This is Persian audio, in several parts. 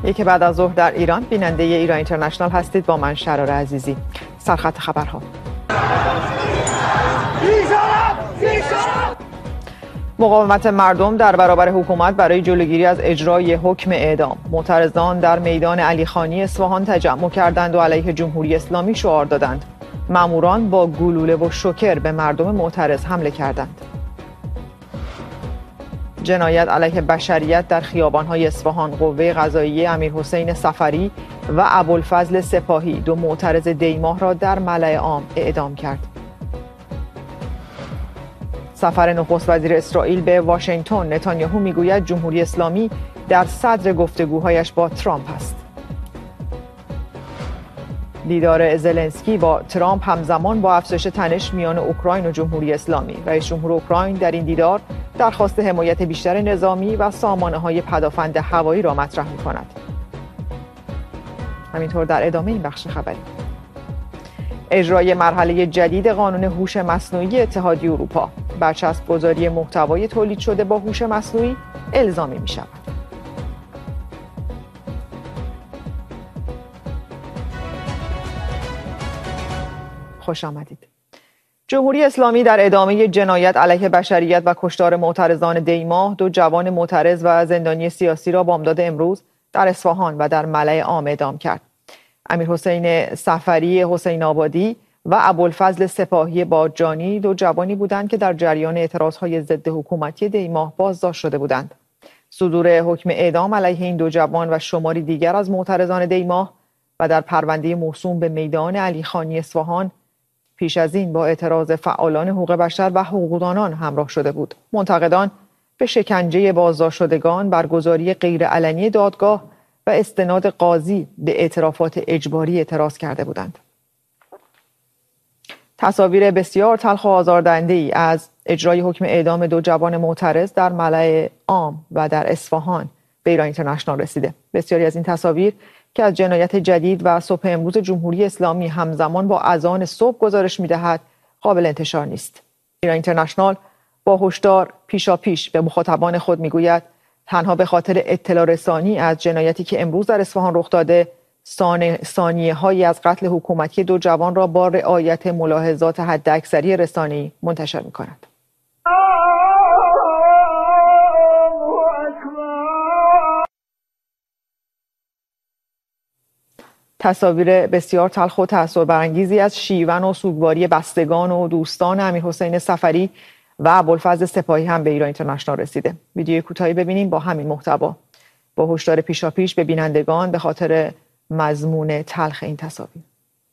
یکی بعد از ظهر در ایران بیننده ایران اینترنشنال هستید با من شرار عزیزی. سرخط خبرها. مقاومت مردم در برابر حکومت برای جلوگیری از اجرای حکم اعدام. معترضان در میدان علی خانی اصفهان تجمع کردند و علیه جمهوری اسلامی شعار دادند. ماموران با گلوله و شوکر به مردم معترض حمله کردند. جنایت علیه بشریت در خیابان‌های اصفهان. قوه قضاییه امیرحسین صفری و ابوالفضل سپاهی، دو معترض دیماه را در ملأ عام اعدام کرد. سفر نخست وزیر اسرائیل به واشنگتن. نتانیاهو میگوید جمهوری اسلامی در صدر گفتگوهایش با ترامپ است. دیدار زلنسکی با ترامپ همزمان با افزایش تنش میان اوکراین و جمهوری اسلامی. رئیس جمهور اوکراین در این دیدار درخواست حمایت بیشتر نظامی و سامانه‌های پدافند هوایی را مطرح می‌کند. همینطور در ادامه این بخش خبری، اجرای مرحله جدید قانون هوش مصنوعی اتحادیه اروپا. برچسب‌گذاری محتوای تولید شده با هوش مصنوعی الزامی می‌شود. خوش آمدید. جمهوری اسلامی در ادامه جنایت علیه بشریت و کشتار معترضان دیماه، دو جوان معترض و زندانی سیاسی را بامداد امروز در اصفهان و در ملأ عام اعدام کرد. امیرحسین صفری حسین آبادی و ابوالفضل سپاهی باجانی دو جوانی بودند که در جریان اعتراضهای ضد حکومتی دیماه بازداشت شده بودند. صدور حکم اعدام علیه این دو جوان و شماری دیگر از معترضان دیماه و در پرونده موسوم به میدان علی خانی اصفهان پیش از این با اعتراض فعالان حقوق بشر و حقوقدانان همراه شده بود. منتقدان به شکنجه بازداشت شدگان، برگزاری غیرعلنی دادگاه و استناد قاضی به اعترافات اجباری اعتراض کرده بودند. تصاویر بسیار تلخ و آزاردهنده‌ای از اجرای حکم اعدام دو جوان معترض در ملأ عام و در اصفهان به ایران اینترنشنال رسیده. بسیاری از این تصاویر که از جنایت جدید و صبح امروز جمهوری اسلامی همزمان با اذان صبح گزارش می‌دهد قابل انتشار نیست. ایران اینترنشنال با هشدار پیشاپیش به مخاطبان خود میگوید تنها به خاطر اطلاع رسانی از جنایتی که امروز در اصفهان رخ داده، ثانیه‌هایی از قتل حکومتی دو جوان را با رعایت ملاحظات حداکثری رسانه‌ای منتشر می‌کند. تصاویر بسیار تلخ و تأثیربرانگیزی از شیون و سوگواری بستگان و دوستان امیرحسین صفری و ابوالفضل سپاهی هم به ایران اینترنشنال رسیده. ویدیوی کوتاهی ببینیم با همین محتوا، با هشدار پیشاپیش به بینندگان به خاطر مضمون تلخ این تصاویر.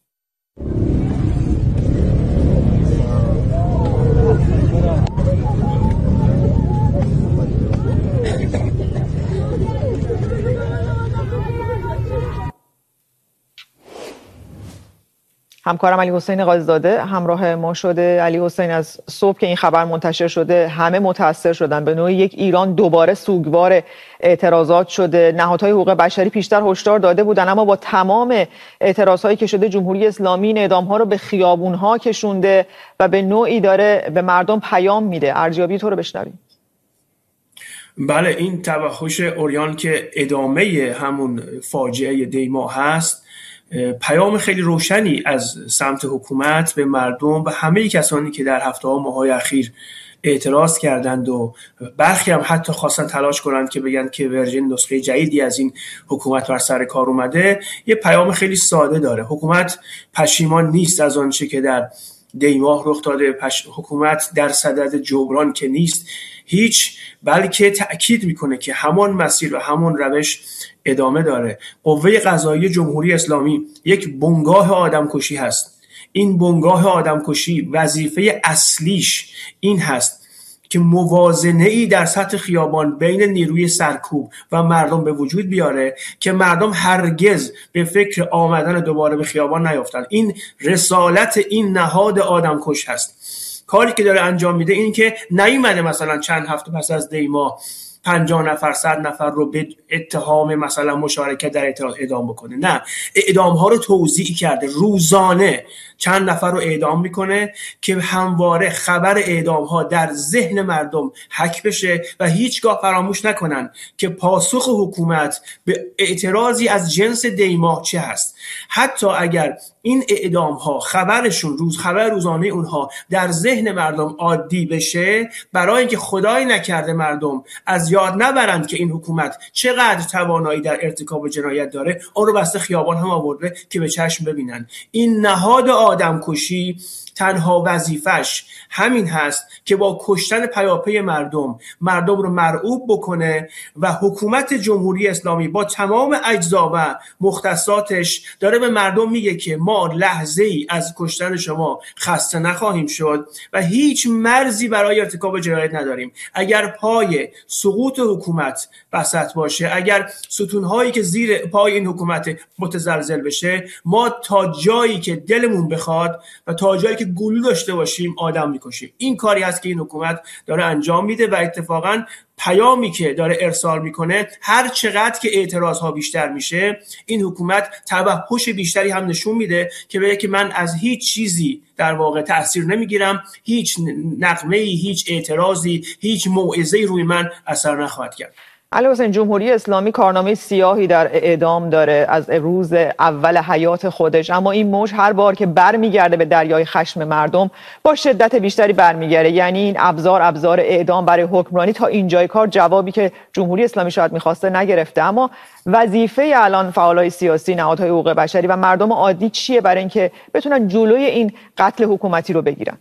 همکارم علی حسین قاضی‌زاده همراه ما شده. علی حسین، از صبح که این خبر منتشر شده همه متاثر شدن. به نوعی یک ایران دوباره سوگوار اعتراضات شده. نهادهای حقوق بشری پیشتر هشدار داده بودن، اما با تمام اعتراضهایی که شده جمهوری اسلامی این اعدام‌ها رو به خیابون‌ها کشونده و به نوعی داره به مردم پیام میده. ارزیابی تو رو بشنویم. بله، این توحش عریان که ادامه همون فاجعه دیماه هست، پیام خیلی روشنی از سمت حکومت به مردم و همه کسانی که در هفته‌ها و ماه‌های اخیر اعتراض کردند و برخی هم حتی خواستن تلاش کنند که بگن که ورژن نسخه جدیدی از این حکومت بر سر کار اومده. یه پیام خیلی ساده داره. حکومت پشیمان نیست از آنچه که در دیماه رخ داده. حکومت در صدد جبران که نیست هیچ، بلکه تأکید میکنه که همان مسیر و همان روش ادامه داره. قوه قضاییه جمهوری اسلامی یک بنگاه آدمکشی هست. این بنگاه آدمکشی وظیفه اصلیش این هست که موازنه‌ای در سطح خیابان بین نیروی سرکوب و مردم به وجود بیاره که مردم هرگز به فکر آمدن دوباره به خیابان نیفتن. این رسالت این نهاد آدمکش هست. کاری که داره انجام میده این که نیومده مثلا چند هفته پس از دیماه 50 نفر 100 نفر رو به اتهام مثلا مشارکت در اعتراض اعدام بکنه. نه، اعدام ها رو توزیع کرده، روزانه چند نفر رو اعدام میکنه که همواره خبر اعدام ها در ذهن مردم حک بشه و هیچگاه فراموش نکنن که پاسخ حکومت به اعتراضی از جنس دیماه چه هست. حتی اگر این اعدام ها خبرشون خبر روزانه اونها در ذهن مردم عادی بشه، برای اینکه خدای نکرده مردم از یاد نبرند که این حکومت چقدر توانایی در ارتکاب جنایت داره، اون رو بسته خیابان هم آورده که به چشم ببینن. این نهاد آدمکشی تنها وظیفش همین هست که با کشتن پیاپی مردم رو مرعوب بکنه و حکومت جمهوری اسلامی با تمام اجزا و مختصاتش داره به مردم میگه که ما لحظه ای از کشتن شما خسته نخواهیم شد و هیچ مرزی برای ارتکاب جنایت نداریم. اگر پای سقوط حکومت وسط باشه، اگر ستونهایی که زیر پای این حکومت متزلزل بشه، ما تا جایی که دلمون بخواد و تا جایی که گلو داشته باشیم آدم میکشیم. این کاری هست که این حکومت داره انجام میده و اتفاقاً پیامی که داره ارسال میکنه، هر چقدر که اعتراض ها بیشتر میشه، این حکومت توحش بیشتری هم نشون میده که بگه که من از هیچ چیزی در واقع تأثیر نمیگیرم، هیچ نقمه‌ای، هیچ اعتراضی، هیچ موعظه‌ای روی من اثر نخواهد کرد. علی حسین، جمهوری اسلامی کارنامه سیاهی در اعدام داره از روز اول حیات خودش، اما این موج هر بار که برمیگرده به دریای خشم مردم با شدت بیشتری برمیگرده. یعنی این ابزار اعدام برای حکمرانی تا اینجای کار جوابی که جمهوری اسلامی شاید می‌خواسته نگرفته. اما وظیفه الان فعالای سیاسی، نهادهای حقوق بشری و مردم عادی چیه برای اینکه بتونن جلوی این قتل حکومتی رو بگیرن؟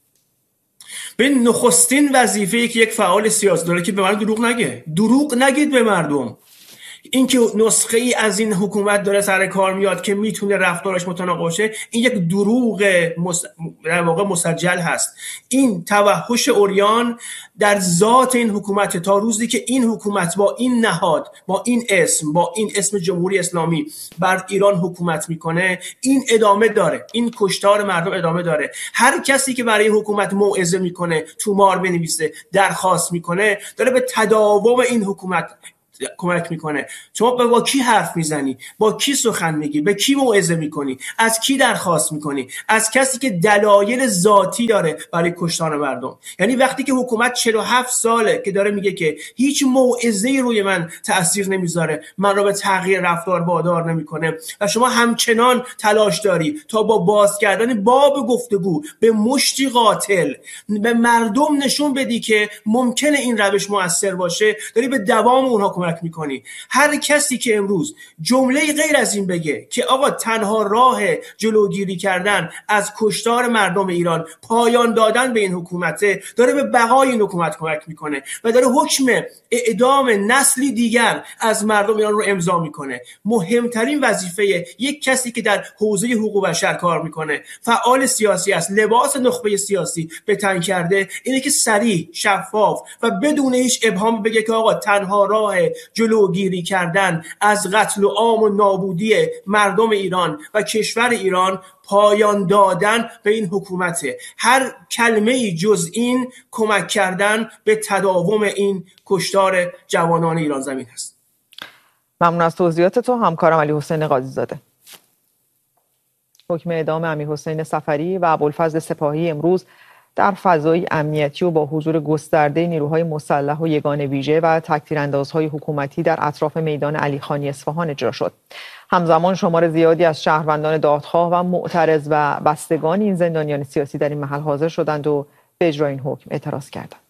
به نخستین وظیفه‌ای که یک فعال سیاسی داره که به مردم دروغ نگید به مردم. اینکه نسخه ای از این حکومت داره سر کار میاد که میتونه رفتارش متناقض باشه، این یک دروغ در واقع مسجل هست. این توحش عریان در ذات این حکومت، تا روزی که این حکومت با این نهاد، با این اسم جمهوری اسلامی بر ایران حکومت میکنه، این ادامه داره، این کشتار مردم ادامه داره. هر کسی که برای حکومت موعظه میکنه، تومار بنویسه، درخواست میکنه، داره به تداوم این حکومت کمک میکنه. شما با کی حرف میزنی؟ با کی سخن میگی؟ به کی موعظه میکنی؟ از کی درخواست میکنی؟ از کسی که دلایل ذاتی داره برای کشتن مردم. یعنی وقتی که حکومت 47 ساله که داره میگه که هیچ موعظه‌ای روی من تأثیر نمیذاره، من رو به تغییر رفتار وادار نمیکنه و شما همچنان تلاش داری تا با باز کردن باب گفتگو به مشتی قاتل به مردم نشون بدی که ممکنه این روش مؤثر باشه، داری به دوام اونها کمک میکنی. هر کسی که امروز جمله غیر از این بگه که آقا تنها راه جلوگیری کردن از کشتار مردم ایران پایان دادن به این حکومته، داره به بقای این حکومت کمک میکنه و داره حکم اعدام نسلی دیگر از مردم ایران رو امضا میکنه. مهمترین وظیفه یک کسی که در حوزه حقوق بشر کار میکنه، فعال سیاسی است، لباس نخبه سیاسی به تن کرده، اینه که صریح، شفاف و بدون هیچ ابهام بگه که آقا تنها راه جلوگیری کردن از قتل عام و نابودی مردم ایران و کشور ایران پایان دادن به این حکومته. هر کلمه‌ای جز این کمک کردن به تداوم این کشتار جوانان ایران زمین هست. ممنون از توضیحات تو همکارم علی حسین قاضی زاده. حکم اعدام امیرحسین صفری و ابوالفضل سپاهی امروز در فضای امنیتی و با حضور گسترده نیروهای مسلح و یگان ویژه و تک‌تیراندازهای حکومتی در اطراف میدان علیخانی اصفهان اجرا شد. همزمان شمار زیادی از شهروندان دادخواه و معترض و بستگان این زندانیان سیاسی در این محل حاضر شدند و به اجرای این حکم اعتراض کردند.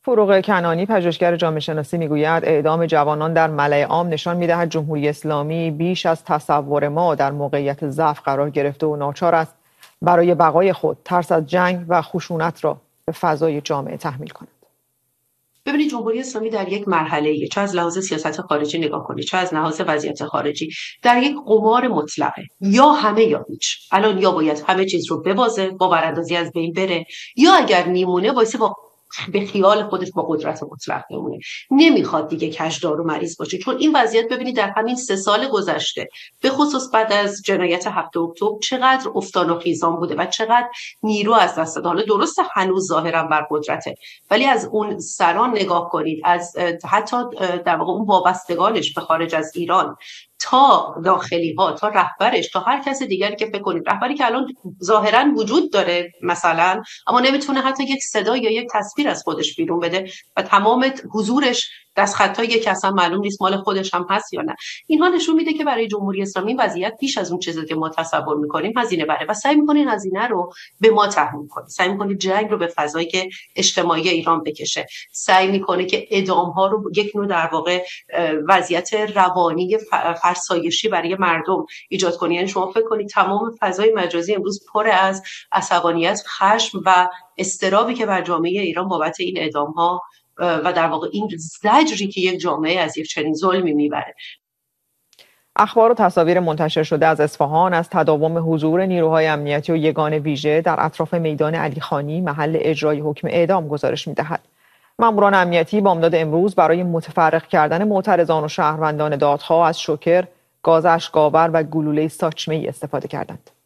فروغ کنانی پژوهشگر جامعه شناسی میگوید اعدام جوانان در ملأ عام نشان می‌دهد جمهوری اسلامی بیش از تصور ما در موقعیت ضعف قرار گرفته و ناچار است برای بقای خود ترس از جنگ و خشونت را به فضای جامعه تحمیل کند. ببینید جمهوری اسلامی در یک مرحله‌ای، چه از لحاظ سیاست خارجی نگاه کنید، چه از لحاظ وضعیت خارجی، در یک قمار مطلقه، یا همه یا هیچ. الان یا باید همه چیز رو ببازه، با براندازی از بین بره، یا اگر میمونه وایسه به خیال خودش با قدرت مطلق بمونه. نمیخواد دیگه کجدار و مریض باشه، چون این وضعیت ببینید در همین 3 سال گذشته، به خصوص بعد از جنایت 7 اکتبر چقدر افتان و خیزان بوده و چقدر نیرو از دست داده. حالا درسته هنوز ظاهرا بر قدرته، ولی از اون سران نگاه کنید، از حتی در واقع اون وابستگانش به خارج از ایران تا داخلی ها، تا رهبرش، تا هر کس دیگری که فکر کنید، رهبری که الان ظاهرا وجود داره مثلا، اما نمیتونه حتی یک صدا یا یک تصویر از خودش بیرون بده و تمام حضورش دستخطایی که اصلا معلوم نیست مال خودش هم هست یا نه. اینها نشون میده که برای جمهوری اسلامی وضعیت بیش از اون چیزی که ما تصور میکنیم هزینه بره و سعی میکنین هزینه رو به ما تحمیل کنه. سعی میکنه جنگ رو به فضایی که اجتماعی ایران بکشه. سعی میکنه که اعدام ها رو یک نوع در واقع وضعیت روانی فرسایشی برای مردم ایجاد کنه. یعنی شما فکر کنید تمام فضای مجازی امروز پر از عصبانیت، خشم و اضطرابی که بر جامعه ایران بابت این اعدام ها و در واقع این زجری که یک جامعه از یک چنین ظلمی میبره. اخبار و تصاویر منتشر شده از اصفهان از تداوم حضور نیروهای امنیتی و یگان ویژه در اطراف میدان علیخانی محل اجرای حکم اعدام گزارش می‌دهد. ماموران امنیتی بامداد امروز برای متفرق کردن معترضان و شهروندان دادخواه از شوکر، گاز اشک‌آور و گلوله ساچمه‌ای استفاده کردند.